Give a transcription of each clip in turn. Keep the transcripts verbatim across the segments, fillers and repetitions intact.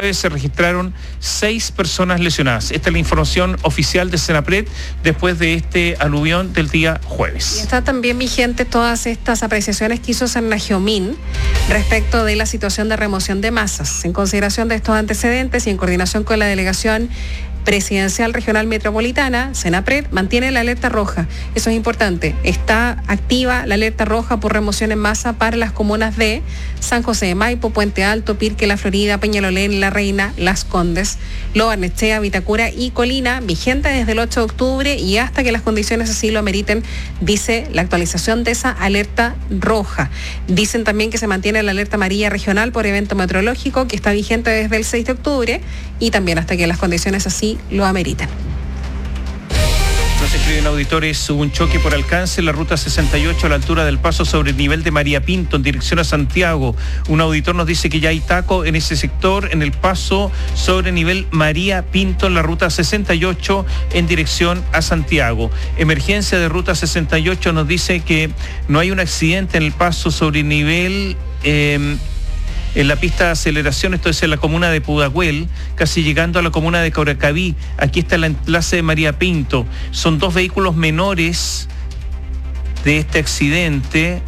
jueves se registraron seis personas lesionadas. Esta es la información oficial de Senapred después de este aluvión del día jueves. Y está también vigente todas estas apreciaciones que hizo Senagiomin respecto de la situación de remoción de masas. En consideración de estos antecedentes y en coordinación con la delegación presidencial regional metropolitana, Senapred mantiene la alerta roja. Eso es importante. Está activa la alerta roja por remoción en masa para las comunas de San José de Maipo, Puente Alto, Pirque, La Florida, Peñalolén, La Reina, Las Condes, Lo Barnechea, Vitacura y Colina, vigente desde el ocho de octubre y hasta que las condiciones así lo ameriten, dice la actualización de esa alerta roja. Dicen también que se mantiene la alerta amarilla regional por evento meteorológico que está vigente desde el seis de octubre y también hasta que las condiciones así lo ameritan. Nos escriben auditores, hubo un choque por alcance en la ruta sesenta y ocho a la altura del paso sobre el nivel de María Pinto en dirección a Santiago. Un auditor nos dice que ya hay taco en ese sector, en el paso sobre nivel María Pinto en la ruta sesenta y ocho en dirección a Santiago. Emergencia de ruta sesenta y ocho nos dice que no hay un accidente en el paso sobre nivel Eh, en la pista de aceleración, esto es en la comuna de Pudahuel, casi llegando a la comuna de Caurecaví. Aquí está el enlace de María Pinto. Son dos vehículos menores de este accidente.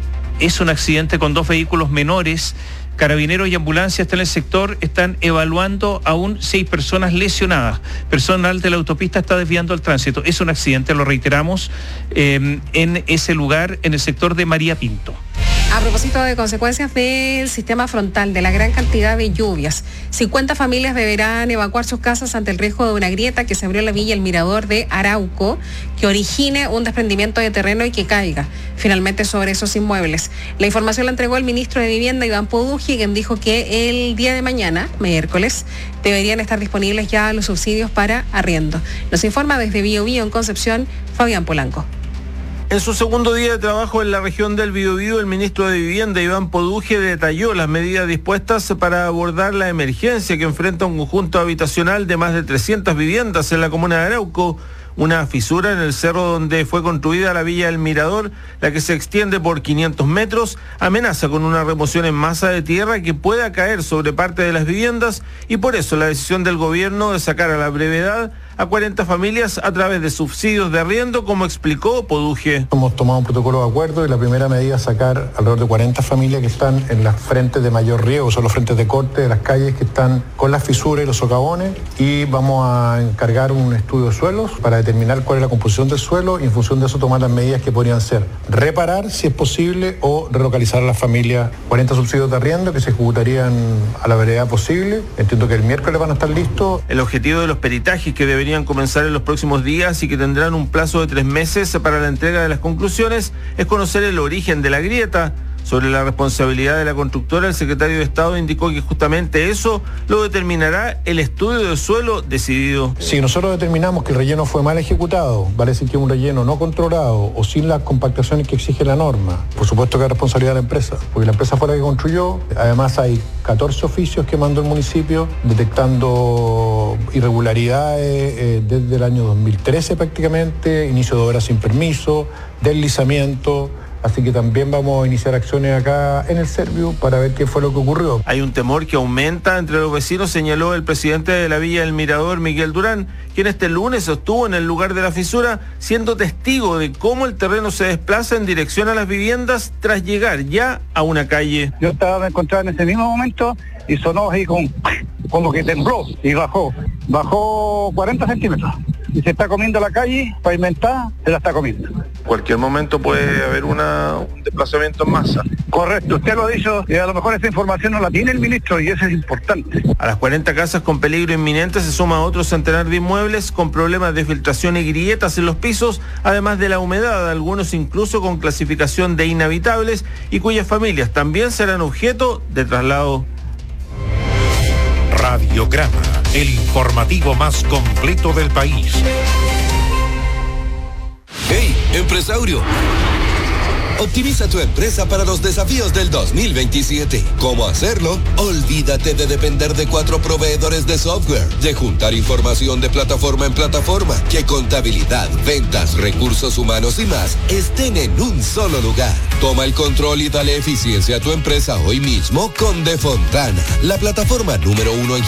Es un accidente con dos vehículos menores. Carabineros y ambulancias están en el sector, están evaluando aún seis personas lesionadas. Personal de la autopista está desviando el tránsito. Es un accidente, lo reiteramos, eh, en ese lugar, en el sector de María Pinto. A propósito de consecuencias del sistema frontal, de la gran cantidad de lluvias, cincuenta familias deberán evacuar sus casas ante el riesgo de una grieta que se abrió en la villa El Mirador de Arauco, que origine un desprendimiento de terreno y que caiga finalmente sobre esos inmuebles. La información la entregó el ministro de Vivienda, Iván Poduggi, quien dijo que el día de mañana, miércoles, deberían estar disponibles ya los subsidios para arriendo. Nos informa desde Bío Bío en Concepción, Fabián Polanco. En su segundo día de trabajo en la región del Biobío, el ministro de Vivienda, Iván Poduggi, detalló las medidas dispuestas para abordar la emergencia que enfrenta un conjunto habitacional de más de trescientas viviendas en la comuna de Arauco. Una fisura en el cerro donde fue construida la villa El Mirador, la que se extiende por quinientos metros, amenaza con una remoción en masa de tierra que pueda caer sobre parte de las viviendas y por eso la decisión del gobierno de sacar a la brevedad a cuarenta familias a través de subsidios de arriendo, como explicó Poduggi. Hemos tomado un protocolo de acuerdo y la primera medida es sacar alrededor de cuarenta familias que están en las frentes de mayor riesgo, son los frentes de corte de las calles que están con las fisuras y los socavones, y vamos a encargar un estudio de suelos para determinar cuál es la composición del suelo y en función de eso tomar las medidas que podrían ser reparar, si es posible, o relocalizar a las familias. cuarenta subsidios de arriendo que se ejecutarían a la brevedad posible. Entiendo que el miércoles van a estar listos. El objetivo de los peritajes que deberían comenzar en los próximos días y que tendrán un plazo de tres meses para la entrega de las conclusiones es conocer el origen de la grieta. Sobre la responsabilidad de la constructora, el secretario de Estado indicó que justamente eso lo determinará el estudio de suelo decidido. Si nosotros determinamos que el relleno fue mal ejecutado, vale decir que es un relleno no controlado o sin las compactaciones que exige la norma, por supuesto que es responsabilidad de la empresa, porque la empresa fue la que construyó. Además hay catorce oficios que mandó el municipio detectando irregularidades eh, desde el año dos mil trece prácticamente, inicio de obras sin permiso, deslizamiento. Así que también vamos a iniciar acciones acá en el Servio para ver qué fue lo que ocurrió. Hay un temor que aumenta entre los vecinos, señaló el presidente de la Villa El Mirador, Miguel Durán, quien este lunes estuvo en el lugar de la fisura, siendo testigo de cómo el terreno se desplaza en dirección a las viviendas tras llegar ya a una calle. Yo estaba, me encontraba en ese mismo momento y sonó así con, como que tembló y bajó. Bajó cuarenta centímetros. Y se está comiendo la calle, pavimentada, se la está comiendo. Cualquier momento puede haber una, un desplazamiento en masa. Correcto, usted lo ha dicho, y a lo mejor esa información no la tiene el ministro y eso es importante. A las cuarenta casas con peligro inminente se suma otro centenar de inmuebles con problemas de filtración y grietas en los pisos, además de la humedad, algunos incluso con clasificación de inhabitables y cuyas familias también serán objeto de traslado. Radiograma, el informativo más completo del país. ¡Hey, empresario! Optimiza tu empresa para los desafíos del dos mil veintisiete. ¿Cómo hacerlo? Olvídate de depender de cuatro proveedores de software, de juntar información de plataforma en plataforma, que contabilidad, ventas, recursos humanos y más estén en un solo lugar. Toma el control y dale eficiencia a tu empresa hoy mismo con Defontana, la plataforma número uno en